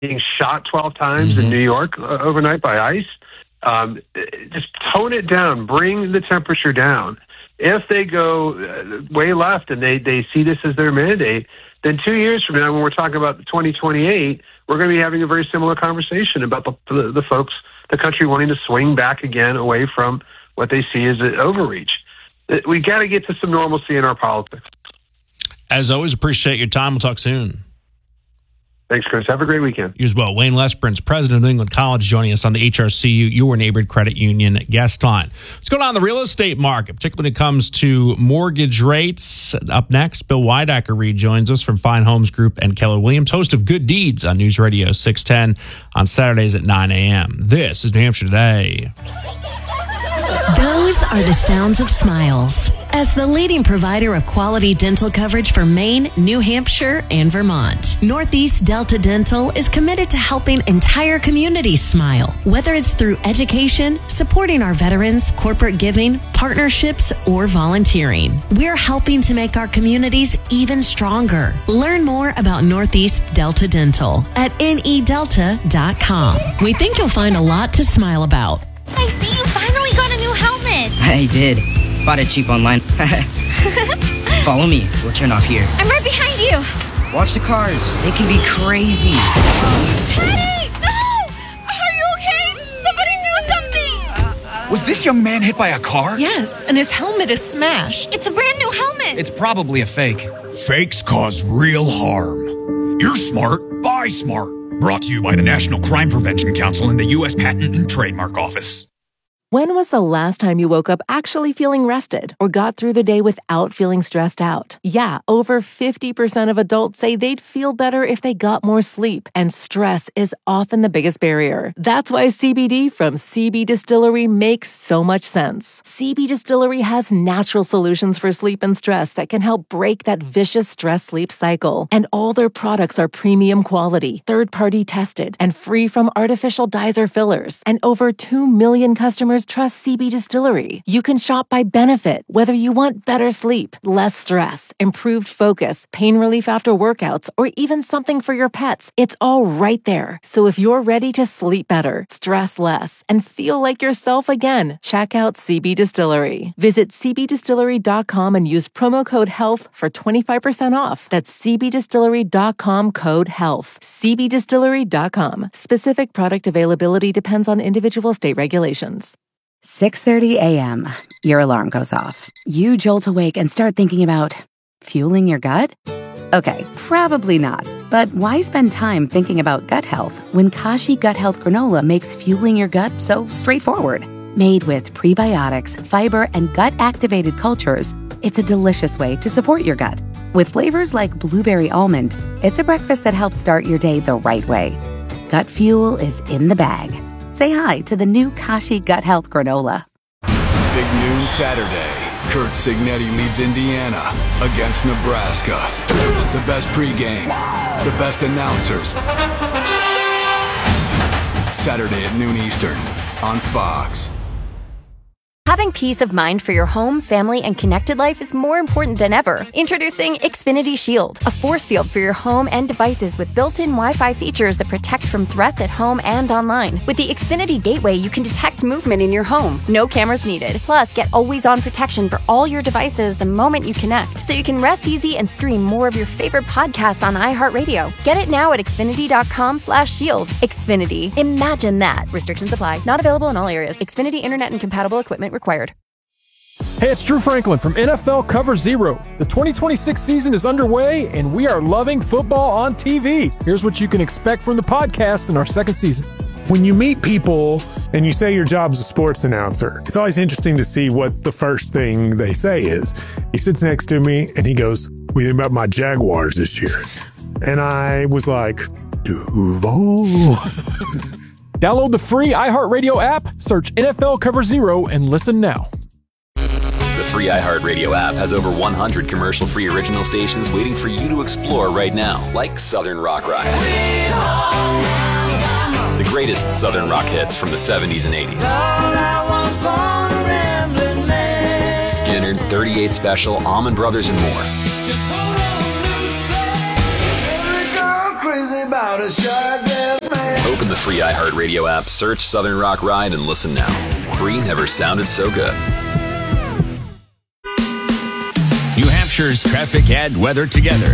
being shot 12 times in New York overnight by ICE. Just tone it down. Bring the temperature down. If they go way left and they see this as their mandate, then 2 years from now, when we're talking about 2028, we're going to be having a very similar conversation about the folks, the country wanting to swing back again away from what they see as an overreach. We got to get to some normalcy in our politics. As always, appreciate your time. We'll talk soon. Thanks, Chris. Have a great weekend. You as well. Wayne Lesperance, president of New England College, joining us on the HRCU, your neighborhood credit union guest line. What's going on in the real estate market, particularly when it comes to mortgage rates? Up next, Bill Weidacker rejoins us from Fine Homes Group and Keller Williams, host of Good Deeds on News Radio 610 on Saturdays at 9 a.m. This is New Hampshire Today. Those are the sounds of smiles. As the leading provider of quality dental coverage for Maine, New Hampshire, and Vermont, Northeast Delta Dental is committed to helping entire communities smile. Whether it's through education, supporting our veterans, corporate giving, partnerships, or volunteering, we're helping to make our communities even stronger. Learn more about Northeast Delta Dental at nedelta.com. We think you'll find a lot to smile about. I see you finally got a new helmet. I did. Bought it cheap online. Follow me. We'll turn off here. I'm right behind you. Watch the cars. They can be crazy. Teddy! No! Are you okay? Somebody do something! Was this young man hit by a car? Yes, and his helmet is smashed. It's a brand new helmet. It's probably a fake. Fakes cause real harm. You're smart. Buy smart. Brought to you by the National Crime Prevention Council and the U.S. Patent and Trademark Office. When was the last time you woke up actually feeling rested or got through the day without feeling stressed out? Yeah, over 50% of adults say they'd feel better if they got more sleep, and stress is often the biggest barrier. That's why CBD from CB Distillery makes so much sense. CB Distillery has natural solutions for sleep and stress that can help break that vicious stress-sleep cycle. And all their products are premium quality, third-party tested, and free from artificial dyes or fillers. And over 2 million customers trust CB Distillery. You can shop by benefit, whether you want better sleep, less stress, improved focus, pain relief after workouts, or even something for your pets. It's all right there. So if you're ready to sleep better, stress less, and feel like yourself again, check out CB Distillery. Visit cbdistillery.com and use promo code HEALTH for 25% off. That's cbdistillery.com code HEALTH. cbdistillery.com. Specific product availability depends on individual state regulations. 6:30 a.m. Your alarm goes off. You jolt awake and start thinking about fueling your gut? Okay, probably not. But why spend time thinking about gut health when Kashi Gut Health Granola makes fueling your gut so straightforward? Made with prebiotics, fiber, and gut-activated cultures, it's a delicious way to support your gut. With flavors like blueberry almond, it's a breakfast that helps start your day the right way. Gut fuel is in the bag. Say hi to the new Kashi Gut Health Granola. Big noon Saturday. Kurt Signetti leads Indiana against Nebraska. The best pregame, the best announcers. Saturday at noon Eastern on Fox. Having peace of mind for your home, family, and connected life is more important than ever. Introducing Xfinity Shield, a force field for your home and devices with built-in Wi-Fi features that protect from threats at home and online. With the Xfinity Gateway, you can detect movement in your home. No cameras needed. Plus, get always-on protection for all your devices the moment you connect, so you can rest easy and stream more of your favorite podcasts on iHeartRadio. Get it now at Xfinity.com/shield. Xfinity. Imagine that. Restrictions apply. Not available in all areas. Xfinity Internet and compatible equipment required. Hey, it's Drew Franklin from NFL Cover Zero. The 2026 season is underway, and we are loving football on TV. Here's what you can expect from the podcast in our second season. When you meet people and you say your job's a sports announcer, it's always interesting to see what the first thing they say is. He sits next to me and he goes, "What do you think about my Jaguars this year?" And I was like, Duval. Download the free iHeartRadio app, search NFL Cover Zero, and listen now. The free iHeartRadio app has over 100 commercial-free original stations waiting for you to explore right now, like Southern Rock Ride. The greatest Southern rock hits from the 70s and 80s. Skinner, 38 Special, Allman Brothers, and more. the free iHeartRadio app, search Southern Rock Ride, and listen now. Free never sounded so good. New Hampshire's traffic and weather together.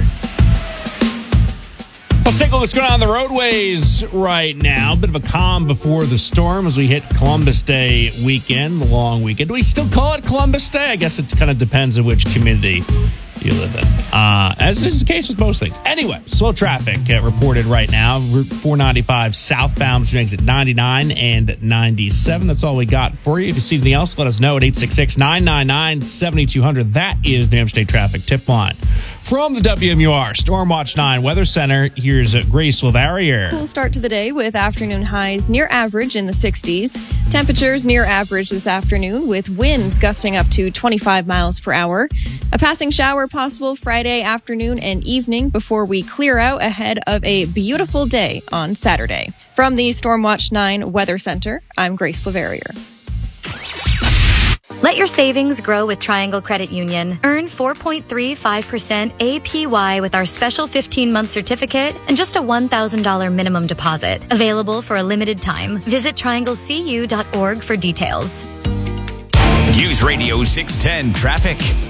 Let's take a look what's going on the roadways right now. A bit of a calm before the storm as we hit Columbus Day weekend, the long weekend. Do we still call it Columbus Day? I guess it kind of depends on which community you live in, as is the case with most things. Anyway, slow traffic reported right now. Route 495 southbound between exit 99 and 97. That's all we got for you. If you see anything else, let us know at 866-999-7200. That is the New Hampshire State Traffic Tip Line. From the WMUR Stormwatch 9 Weather Center, here's Grace Lavarier. Cool start to the day with afternoon highs near average in the 60s. Temperatures near average this afternoon with winds gusting up to 25 miles per hour. A passing shower possible Friday afternoon and evening before we clear out ahead of a beautiful day on Saturday. From the Stormwatch 9 Weather Center, I'm Grace Lavarier. Let your savings grow with Triangle Credit Union. Earn 4.35% APY with our special 15-month certificate and just a $1,000 minimum deposit. Available for a limited time. Visit trianglecu.org for details. News Radio 610 Traffic.